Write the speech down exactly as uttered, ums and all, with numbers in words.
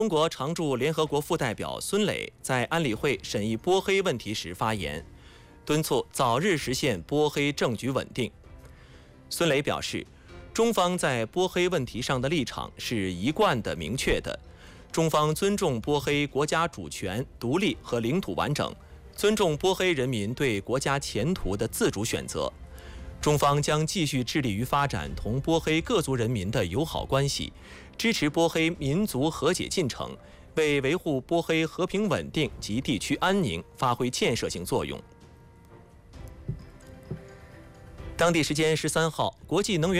中国常驻联合国副代表孙磊在安理会审议波黑问题时发言，敦促早日实现波黑政局稳定。孙磊表示，中方在波黑问题上的立场是一贯的、明确的。中方尊重波黑国家主权、独立和领土完整，尊重波黑人民对国家前途的自主选择。中方将继续致力于发展同波黑各族人民的友好关系，支持波黑民族和解进程，为维护波黑和平稳定及地区安宁发挥建设性作用。当地时间十三号，国际能源